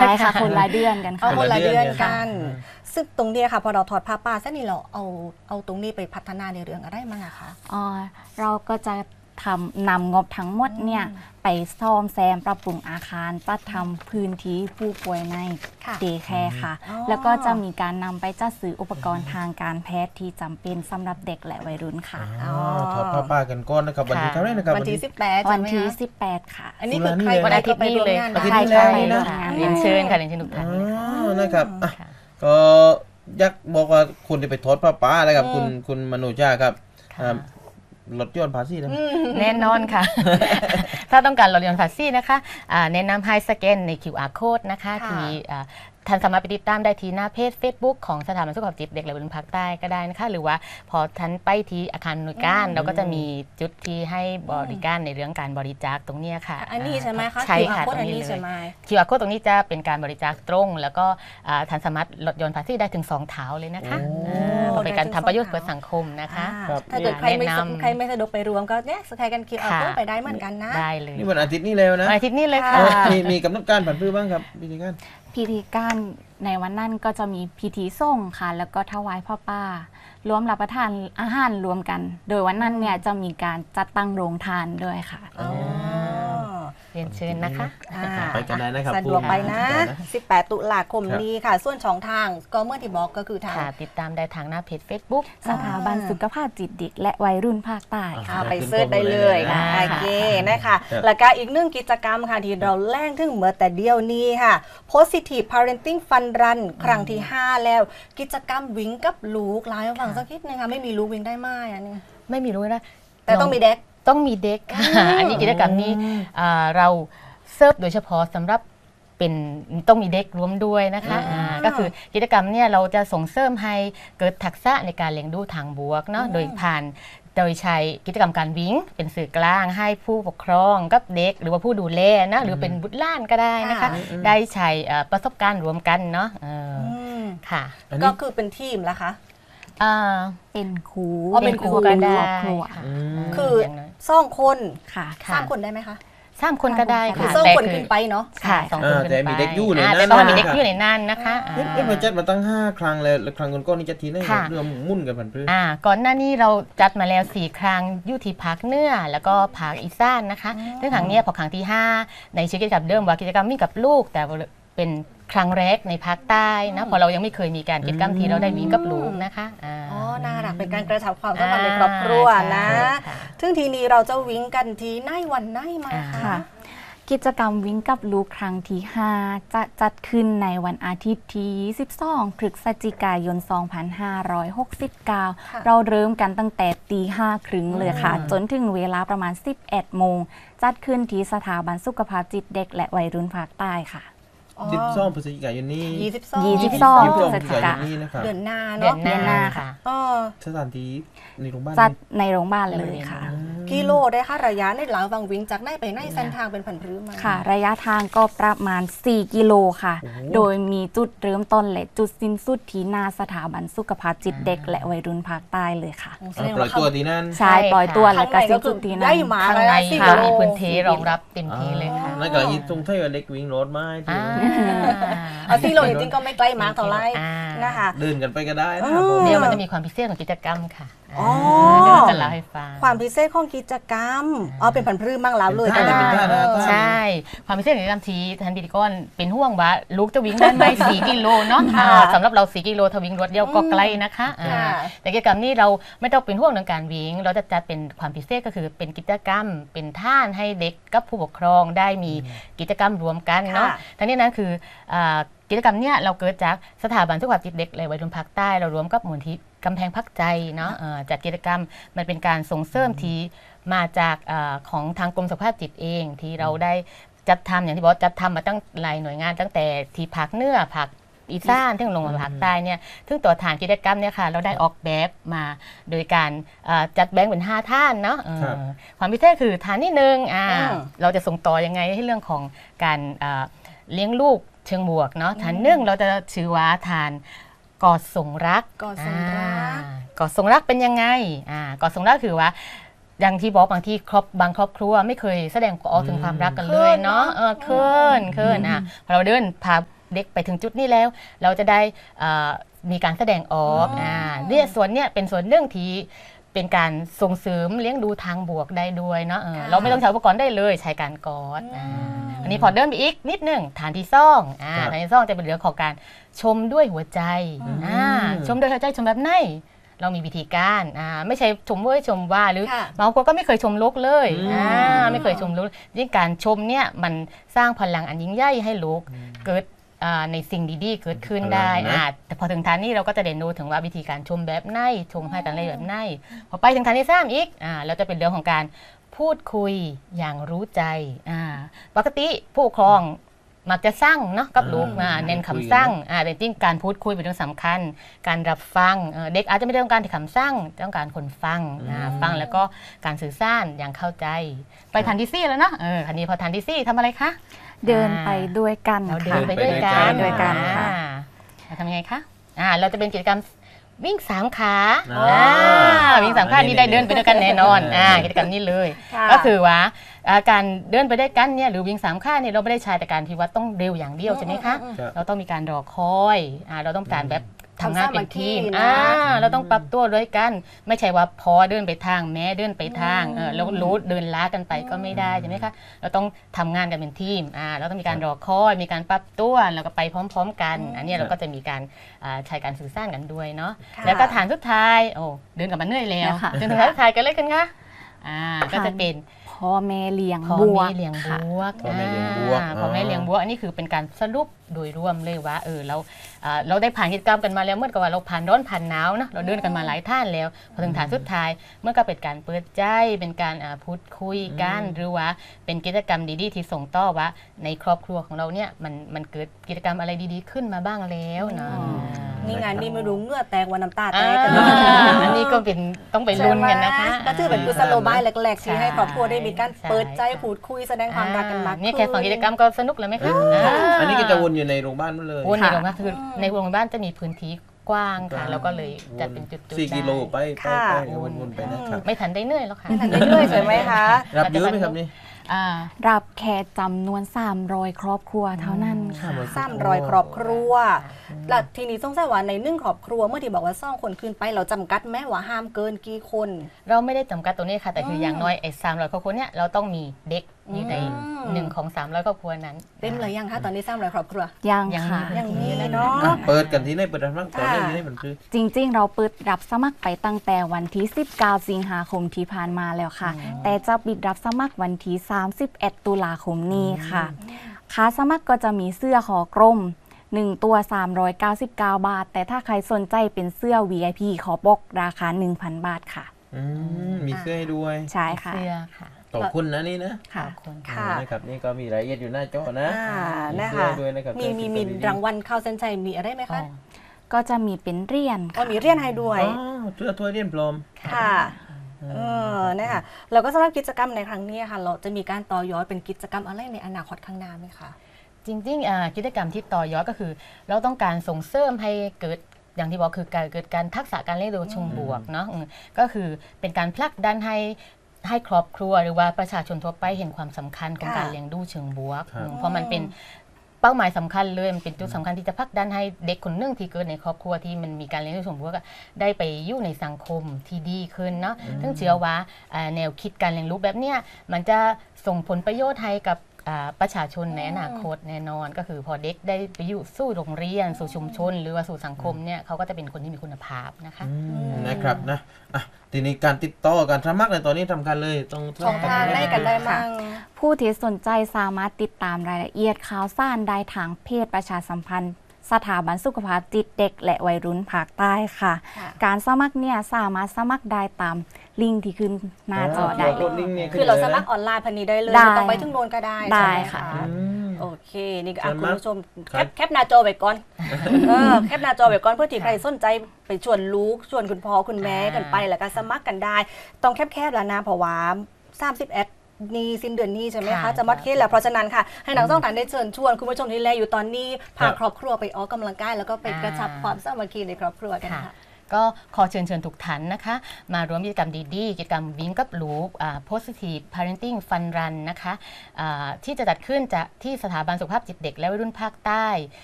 ช่ค่ะคนละเดือนกันค่ะคนละเดือนกันซึ่งตรงนี้ค่ะพอเราถอดผ้าป่าเส้นนี้เราเอาตรงนี้ไปพัฒนาในเรื่องอะไรมั้งอะคะเราก็จะนำงบทั้งหมดเนี่ยไปซ่อมแซมปรับปรุงอาคารจัดทำพื้นที่ผู้ป่วยในเดย์แคร์ค่ะแล้วก็จะมีการนำไปจัดซื้ออุปกรณ์ทางการแพทย์ที่จำเป็นสำหรับเด็กและวัยรุ่นค่ะถอดผ้าป่ากันก้อนนะครับวันที่เท่าไหร่นะครับวันที่18 วันที่18ค่ะอันนี้คือใครวันอาทิตย์นี้เลยใช่ค่ะไปร่วมงานเรียนเชิญค่ะเรียนเชิญทุกท่านนะครับก็ยักบอกว่าคุณจะไปถอดผ้าป่าอะไรกับคุณมโนชาครับลดหย่อนภาษีได้ไหมแน่นอนค่ะ ถ้าต้องการลดหย่อนภาษีนะคะแนะนำให้สแกนใน QR code นะคะที่ท่านสามารถไปติดตามได้ที่หน้าเพจ Facebook ของสถาบันสุขภาพจิตเด็กและวัยรุ่นภาคใต้ก็ได้นะคะหรือว่าพอท่านไปที่อาคารหน่วยการเราก็จะมีจุดที่ให้บริการในเรื่องการบริจาคตรงนี้ค่ะอันนี้ใช่ไหมคะใช่ค่ะตรงนี้เลย QR code ตรงนี้จะเป็นการบริจาคตรงแล้วก็ท่านสามารถลดหย่อนภาษีได้ถึง2 เท่าเลยนะคะเป็นการทำประโยชน์เพื่อสังคมนะคะถ้าเกิดใครไม่สะดวกไปรวมก็เนี่ยสแกนกัน QR code ไปได้เหมือนกันนะได้เลยนี่วันอาทิตย์นี้แล้วนะอาทิตย์นี้เลยค่ะมีกำหนดการผันพื้นบ้างครับพิธีการในวันนั้นก็จะมีพิธีส่งค่ะแล้วก็ถวายพ่อป้ารวมรับประทานอาหารรวมกันโดยวันนั้นเนี่ยจะมีการจัดตั้งโรงทานด้วยค่ะเรียนเชิญนะคะไปกันได้นะครับสะดวกไปนะ18 ตุลาคมนี้ค่ะส่วนช่องทางก็เมื่อที่บอกก็คือทางติดตามได้ทางหน้าเพจ Facebook สถาบันสุขภาพจิตเด็กและวัยรุ่นภาคใต้ค่ะไปเสิร์ชได้เลยค่ะโอเคนะคะแล้วก็อีกหนึ่งกิจกรรมค่ะที่เราแล่งถึงเมื่อแต่เดียวนี้ค่ะ Positive Parenting Fun Run ครั้งที่5แล้วกิจกรรมวิ่งกับลูกลายฟังสักนิดนึงค่ะไม่มีลูกวิ่งได้ไหมอันนี้ไม่มีลูกนะแต่ต้องมีเด็กอันนี้กิจกรรมนี้เราเซิร์ฟโดยเฉพาะสำหรับเป็นต้องมีเด็กรวมด้วยนะคะก็คือกิจกรรมเนี่ยเราจะส่งเสริมให้เกิดทักษะในการเลี้ยงดูทางบวกเนาะโดยใช้กิจกรรมการวิ่งเป็นสื่อกลางให้ผู้ปกครองกับเด็กหรือว่าผู้ดูแลนะหรือเป็นบุตรหลานก็ได้นะคะได้ใช้ประสบการณ์รวมกันเนาะค่ะก็คือเป็นทีมแล้วคะเป็นครูเป็นครูก็ได้คือ2 คนค่ะ 3 คนได้ไหมคะ 3 คนก็ได้ค่ะ 2 คนขึ้นไปเนาะค่ะ2 คนขึ้นไปแต่มีเด็กอยู่ในนั้นแต่มีเด็กอยู่ในนั้นนะคะเราจัดมาตั้ง5 ครั้งแล้วครั้งก่อนนี่จัดทีได้เรื่องมุ่นกันผันพื้นก่อนหน้านี้เราจัดมาแล้ว4 ครั้งอยู่ที่ภาคเหนือแล้วก็ภาคอีสานนะคะซึ่งครั้งนี้พอครั้งที่5ในชื่อกิจกรรมเดิมว่ากิจกรรมมีกับลูกแต่เป็นครั้งแรกในภาคใต้นะเพราะเรายังไม่เคยมีการกิจกรรมที่เราได้วิ่งกับลูกนะคะน่ารักเป็นการกระชับความสัมพันธ์ในครอบครัวนะซึ่งทีนี้เราจะวิ่งกันทีในวันไหนมาค่ะกิจกรรมวิ่งกับลูกครั้งที่5จะจัดขึ้นในวันอาทิตย์ที่12 พฤศจิกายน 2569เราเริ่มกันตั้งแต่5:30เลยค่ะจนถึงเวลาประมาณ 11 โมงจัดขึ้นที่สถาบันสุขภาพจิตเด็กและวัยรุ่นภาคใต้ค่ะ 12 พฤศจิกายนนี้ 22 พฤศจิกายนนะครับเดือนหน้าเนาะเดือนหน้าค่ะสถานที่ในโรงพยาบาลจัดในโรงพยาบาลเลยค่ะกิโลได้ค่ะระยะในหลังฟังวิ่งจากไหนไปไหนเส้นทางเป็นผันพื้นมาค่ะระยะทางก็ประมาณ4 กิโลค่ะโดยมีจุดเริ่มต้นและจุดสิ้นสุดที่หน้าสถาบันสุขภาพจิตเด็กและวัยรุ่นภาคใต้เลยค่ะปล่อยตัวที่นั่นใช่ปล่อยตัวแล้วก็สิ้นสุดที่นั่นข้างในค่ะมีพื้นที่รองรับเต็มที่เลยค่ะนั่นก็ยิ่งตรงที่เด็กวิ่งรถมาที่โลจริงๆก็ไม่ใกล้มากเท่าไรนะคะเดินกันไปก็ได้เดี๋ยวมันจะมีความพิเศษของกิจกรรมค่ะเดี๋ยวจะเล่าให้ฟังความพิเศษของกิจกรรมเป็นผันพื้นบ้างแล้วเลยใช่ความพิเศษของกิจกรรมทีทันทีก่อนเป็นห่วงว่าลูกจะวิ่งได้ไหม4 กิโลเนาะสำหรับเรา4 กิโลถ้าวิ่งรถเดียวก็ไกลนะคะแต่กิจกรรมนี้เราไม่ต้องเป็นห่วงเรื่องการวิ่งเราจะจัดเป็นความพิเศษก็คือเป็นกิจกรรมเป็นท่านให้เด็กกับผู้ปกครองได้มีกิจกรรมรวมกันเนาะทั้งนี้นั้นคือกิจกรรมเนี้ยเราเกิดจากสถาบันสุขภาพจิตเด็กและวัยรุ่นภาคใต้เรารวมกับมูลที่กำแพงพักใจเนาะจัดกิจกรรมมันเป็นการส่งเสริมที่มาจากของทางกรมสุขภาพจิตเองที่เราได้จัดทำอย่างที่บอกจัดทำมาตั้งหลายหน่วยงานตั้งแต่ที่ภาคเหนือภาคอีสานถึงลงมาภาคใต้เนี่ยซึ่งตัวฐานกิจกรรมเนี่ยค่ะเราได้ออกแบบมาโดยการจัดแบ่งเป็น5 ท่านเนาะความพิเศษคือฐานที่1เราจะส่งต่อยังไงให้เรื่องของการเลี้ยงลูกเชิงบวกเนาะฐาน1เราจะชื่อว่าฐานกอดส่งรักกอดส่งรักกอดส่งรักเป็นยังไงกอดส่งรักคือว่าอย่างที่บอกบางที่บางครอบครัวไม่เคยแสดงออกถึงความรักกันเลยเนาะเคินพอเราเดินพาเด็กไปถึงจุดนี้แล้วเราจะได้มีการแสดงออกเนี่ยส่วนเนี้ยเป็นส่วนเรื่องที่เป็นการส่งเสริมเลี้ยงดูทางบวกได้ด้วยเนาะเราไม่ต้องใช้อุปกรณ์ได้เลยใช้การกอดอันนี้พอเดินไปอีกนิดหนึ่งฐานที่ซ่องฐานที่ซ่องจะเป็นเรื่องของการชมด้วยหัวใจชมด้วยหัวใจชมแบบไหนเรามีวิธีการไม่ใช่ชมเว้ยชมว่าหรือบางคนก็ไม่เคยชมลูกเลยไม่เคยชมลูกยิ่งการชมเนี่ยมันสร้างพลังอันยิ่งใหญ่ให้ลูกเกิดในสิ่งดีๆเกิดขึ้นได้แต่พอถึงฐานนี้เราก็จะเรียนรู้ถึงว่าวิธีการชมแบบไหนชมให้กันอะไรแบบไหนพอไปถึงฐานที่3อีกเราจะเป็นเรื่องของการพูดคุยอย่างรู้ใจปกติผู้ปกครองมักจะสร้างเนาะกับลูกเน้นคำสร้างแต่จริงการพูดคุยเป็นเรื่องสำคัญการรับฟังเด็กอาจจะไม่ได้ต้องการที่คำสร้างต้องการคนฟังฟังแล้วก็การสื่อสารอย่างเข้าใจไปฐานที่4แล้วเนาะฐานนี้พอฐานที่4ทำอะไรคะเดินไปด้วยกันเราเดินไปด้วยกันค่ะทำยังไงคะเราจะเป็นกิจกรรมวิ่ง3 ขาวิ่ง3 ขานี่ได้เดินไปด้วยกันแน่นอนกิจกรรมนี้เลยก็คือว่าการเดินไปด้วยกันเนี่ยหรือวิ่ง3 ขาเนี่ยเราไม่ได้ใช้แต่การที่ว่าต้องเร็วอย่างเดียวใช่ไหมคะเราต้องมีการรอคอยเราต้องการแบบทำงานเป็นทีมเราต้องปรับตัวด้วยกันไม่ใช่ว่าพอเดินไปทางแม้เดินไปทางแล้วรู้เดินล้ากันไปก็ไม่ได้ใช่ไหมคะเราต้องทำงานกันเป็นทีมเราต้องมีการรอคอยมีการปรับตัวแล้วก็ไปพร้อมๆกันอันนี้เราก็จะมีการใช้การสื่อสารกันด้วยเนาะแล้วก็ฐานสุดท้ายเดินกลับมาเหนื่อยแล้วจนถึงฐานสุดท้ายกันเลยกันคะก็จะเป็นพ่อแม่เลี้ยงบวกพ่อแม่เลี้ยงบวกพ่อแม่เลี้ยงบวกอันนี้คือเป็นการสรุปโดยรวมเลยว่าเราได้ผ่านกิจกรรมกันมาแล้วเมื่อกับว่าเราผ่านร้อนผ่านหนาวนะเราเดินกันมาหลายท่านแล้วพอถึงฐานสุดท้ายเมื่อก็เป็นการเปิดใจเป็นการพูดคุยกันหรือว่าเป็นกิจกรรมดีๆที่ส่งต่อว่าในครอบครัวของเราเนี่ยมันเกิดกิจกรรมอะไรดีๆขึ้นมาบ้างแล้วนะนี่งานนี้ไม่รู้เงื่อแตกวันน้ำตาแตกกันอันนี้ก็เป็นต้องไปลุ้นกันนะคะก็ถือเป็นกุศโลบายแรกๆที่ให้ครอบครัวได้มีการเปิดใจพูดคุยแสดงความรักกันมากนี่แค่2 กิจกรรมก็สนุกแล้วไหมคะอันนี้ก็จะวนอยู่ในโรงพยาบาลเลยวนในโรงพยาบาลคือในโรงพยาบาลจะมีพื้นที่กว้างค่ะแล้วก็เลยจัดเป็นจุดๆ 4 กิโลไปวนๆไปนะครับไม่ทันได้เหนื่อยแล้วค่ะไม่ทันได้เหนื่อยใช่ไหมคะรับเยอะไหมครับนี่รับแค่จำนวน300 ครอบครัวเท่านั้นค่ะ 300 ครอบครัวแล้วทีนี้ต้องทราบว่าใน1 ครอบครัวเมื่อที่บอกว่า2 คนขึ้นไปเราจำกัดแม้ว่าห้ามเกินกี่คนเราไม่ได้จำกัดตัวนี้ค่ะแต่คืออย่างน้อย300 ครอบครัวเนี่ยเราต้องมีเด็กอยู่ใน1 ของ 300 ครอบครัวนั้นเต็มเลยยังคะตอนนี้300 ครอบครัวยังค่ะยังมีเนาะเปิดกันที่ไหนเปิดรับตอนนี้มันคือจริงๆเราเปิดรับสมัครไปตั้งแต่วันที่19 สิงหาคมที่ผ่านมาแล้วค่ะแต่จะปิดรับสมัครวันที่31 ตุลาคมนี้ค่ะค่าสมัครก็จะมีเสื้อขอกรม1 ตัว399 บาทแต่ถ้าใครสนใจเป็นเสื้อ VIP ขอบอกราคา 1,000 บาทค่ะมีเสื้อให้ด้วยใช่ค่ะเสื้อค่ะขอบคุณนะนี่นะค่ะนะครับนี่ก็มีรายละเอียดอยู่หน้าจอนะนะคะมีรางวัลเข้าเส้นชัยมีอะไรไหมคะก็จะมีเป็นเหรียญมีเหรียญให้ด้วยเสื้อถ้วยเหรียญปลอมค่ะนะคะแล้วก็สำหรับกิจกรรมในครั้งนี้ค่ะเราจะมีการต่อยอดเป็นกิจกรรมอะไรในอนาคตข้างหน้าไหมคะจริงๆกิจกรรมที่ต่อยอดก็คือเราต้องการส่งเสริมให้เกิดอย่างที่บอกคือการเกิดการทักษะการเลี้ยงดูเชิงบวกเนาะก็คือเป็นการผลักดันให้ครอบครัวหรือว่าประชาชนทั่วไปเห็นความสำคัญของการเลี้ยงดูเชิงบวกเพราะมันเป็นเป้าหมายสำคัญเลยมันเป็นจุดสำคัญที่จะผลักดันให้เด็กคนนึงที่เกิดในครอบครัวที่มันมีการเลี้ยงดูเชิงบวกได้ไปอยู่ในสังคมที่ดีขึ้นเนาะซึ่งเชื่อว่าแนวคิดการเลี้ยงดูแบบเนี้ยมันจะส่งผลประโยชน์ให้กับประชาชนในอนาคตแน่นอนก็คือพอเด็กได้ไปอยู่สู่โรงเรียนสู่ชุมชนหรือว่าสู่สังคมเนี่ยเขาก็จะเป็นคนที่มีคุณภาพนะคะนะครับนะทีนี้การติดต่อการสมัครในตอนนี้สำคัญเลยต้องช่องทางได้กันได้มั้งผู้ที่สนใจสามารถติดตามรายละเอียดข่าวสารได้ทางเพจประชาสัมพันธ์สถาบันสุขภาพจิตเด็กและวัยรุ่นภาคใต้ค่ะการสมัครเนี่ยสามารถสมัครได้ตามลิงก์ที่ขึ้นหน้าจอได้เลยคือเราสมัครออนไลน์พันนี้ได้เลยต้องไปถึงโน่นก็ได้ได้ค่ะโอเคนี่คุณผู้ชมแคปหน้าจอไว้ก่อนแคปหน้าจอไว้ก่อนเพื่อที่ใครสนใจไปชวนลูกชวนคุณพ่อคุณแม่กันไปแล้วก็สมัครกันได้ต้องแคบแล้วนะเพราะว่า31นี้สิ้นเดือนนี้ใช่ไหมคะจะมัดเคสแล้วเพราะฉะนั้นค่ะให้นักท่องเที่ยวได้เชิญชวนคุณผู้ชมที่แลอยู่ตอนนี้พาครอบครัวไปออกกำลังกายแล้วก็ไปกระชับความสามัคคีในครอบครัวกันค่ะกก็ขอเชิญทุกท่านนะคะมาร่วมกิจกรรมดีๆกิจกรรมวิ่งกับลูกPositive Parenting Fun Run นะคะที่จะจัดขึ้นที่สถาบันสุขภาพจิตเด็กและวัยรุ่นภาคใต้